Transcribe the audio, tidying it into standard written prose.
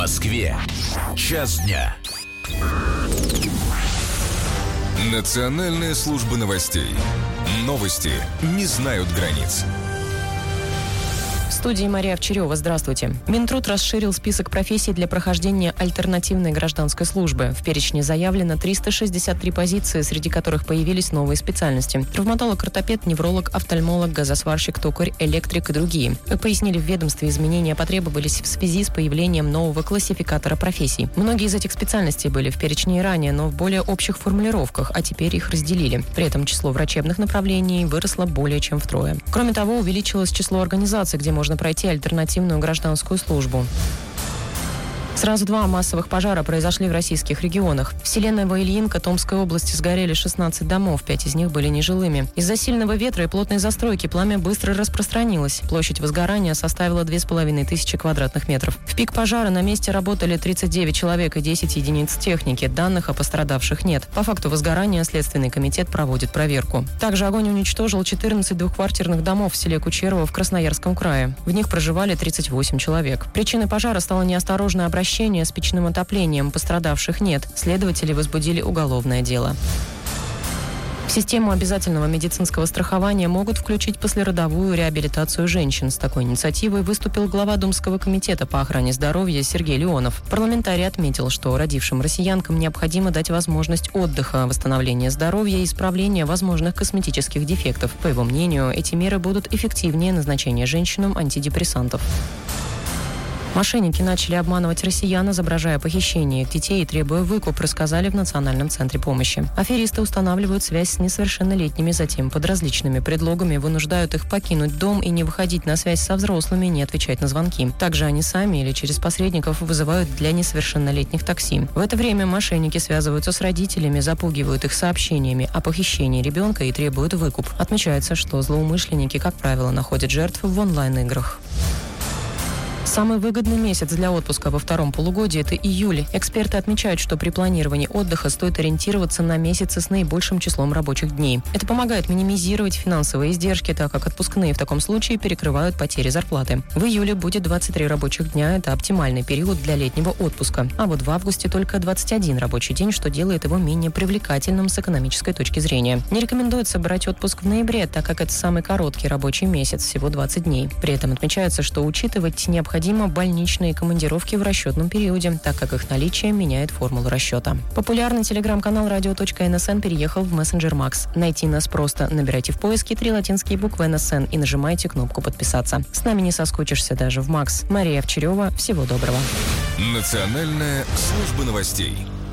Москве. Час дня. Национальная служба новостей. Новости не знают границ. В студии Мария Овчарева. Здравствуйте. Минтруд расширил список профессий для прохождения альтернативной гражданской службы. В перечне заявлено 363 позиции, среди которых появились новые специальности. Травматолог, ортопед, невролог, офтальмолог, газосварщик, токарь, электрик и другие. Как пояснили в ведомстве, изменения потребовались в связи с появлением нового классификатора профессий. Многие из этих специальностей были в перечне и ранее, но в более общих формулировках, а теперь их разделили. При этом число врачебных направлений выросло более чем втрое. Кроме того, увеличилось число организаций, где можно пройти альтернативную гражданскую службу. Сразу 2 массовых пожара произошли в российских регионах. В селе Новоильинка Томской области сгорели 16 домов, 5 из них были нежилыми. Из-за сильного ветра и плотной застройки пламя быстро распространилось. Площадь возгорания составила 2500 квадратных метров. В пик пожара на месте работали 39 человек и 10 единиц техники. Данных о пострадавших нет. По факту возгорания Следственный комитет проводит проверку. Также огонь уничтожил 14 двухквартирных домов в селе Кучерово в Красноярском крае. В них проживали 38 человек. Причиной пожара стало неосторожное обращение с печным отоплением. Пострадавших нет. Следователи возбудили уголовное дело. В систему обязательного медицинского страхования могут включить послеродовую реабилитацию женщин. С такой инициативой выступил глава Думского комитета по охране здоровья Сергей Леонов. Парламентарий отметил, что родившим россиянкам необходимо дать возможность отдыха, восстановления здоровья и исправления возможных косметических дефектов. По его мнению, эти меры будут эффективнее назначения женщинам антидепрессантов. Мошенники начали обманывать россиян, изображая похищение их детей и требуя выкуп, рассказали в Национальном центре помощи. Аферисты устанавливают связь с несовершеннолетними, затем под различными предлогами вынуждают их покинуть дом и не выходить на связь со взрослыми, не отвечать на звонки. Также они сами или через посредников вызывают для несовершеннолетних такси. В это время мошенники связываются с родителями, запугивают их сообщениями о похищении ребенка и требуют выкуп. Отмечается, что злоумышленники, как правило, находят жертв в онлайн-играх. Самый выгодный месяц для отпуска во втором полугодии – это июль. Эксперты отмечают, что при планировании отдыха стоит ориентироваться на месяцы с наибольшим числом рабочих дней. Это помогает минимизировать финансовые издержки, так как отпускные в таком случае перекрывают потери зарплаты. В июле будет 23 рабочих дня – это оптимальный период для летнего отпуска. А вот в августе только 21 рабочий день, что делает его менее привлекательным с экономической точки зрения. Не рекомендуется брать отпуск в ноябре, так как это самый короткий рабочий месяц, всего 20 дней. При этом отмечается, что учитывать необходимо больничные командировки в расчетном периоде, так как их наличие меняет формулу расчета. Популярный телеграм-канал radio.nsn переехал в мессенджер Макс. Найти нас просто. Набирайте в поиске 3 латинские буквы НСН и нажимайте кнопку «Подписаться». С нами не соскучишься даже в Макс. Мария Овчарева. Всего доброго. Национальная служба новостей.